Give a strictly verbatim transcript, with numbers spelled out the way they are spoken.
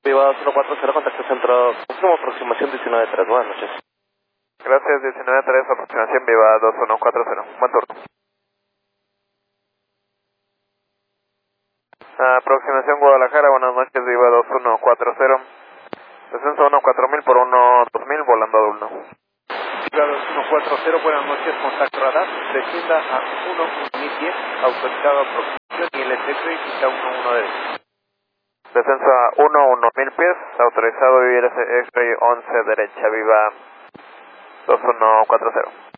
Viva dos uno cuatro cero, contacto centro, confirmo aproximación diecinueve tres, buenas noches. Gracias, diecinueve tres, aproximación Viva dos uno cuatro cero, buen turno. Aproximación Guadalajara, buenas noches, Viva dos uno cuatro cero. Descenso uno cuatro mil por uno dos mil, volando a Dulno. Viva dos uno cuatro cero, buenas noches, contacto radar, descienda a uno mil diez, autorizado aproximación y el T C quita uno uno derecho. Descenso a uno uno mil pies, autorizado vivir ese X-Ray once derecha, Viva dos uno cuatro cero.